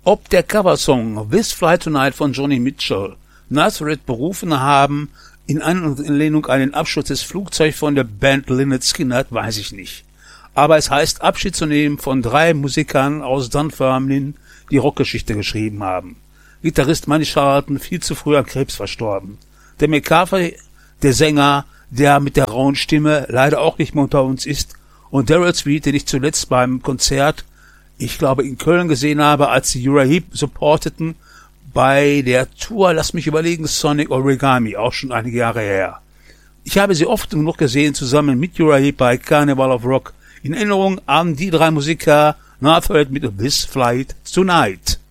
Ob der Coversong This Flight Tonight von Joni Mitchell Nazareth berufen haben, in Anlehnung an den Absturz des Flugzeugs von der Band Lynyrd Skynyrd, weiß ich nicht. Aber es heißt, Abschied zu nehmen von 3 Musikern aus Dunfermline, die Rockgeschichte geschrieben haben. Gitarrist Manny Charlton viel zu früh an Krebs verstorben. Der McCarthy, der Sänger, der mit der rauen Stimme leider auch nicht mehr unter uns ist, und Daryl Sweet, den ich zuletzt beim Konzert, ich glaube in Köln gesehen habe, als die Uriah Heep supporteten bei der Tour, lass mich überlegen, Sonic Origami, auch schon einige Jahre her. Ich habe sie oft genug gesehen, zusammen mit Uriah Heep bei Carnival of Rock, in Erinnerung an die 3 Musiker, Nazareth mit This Flight Tonight.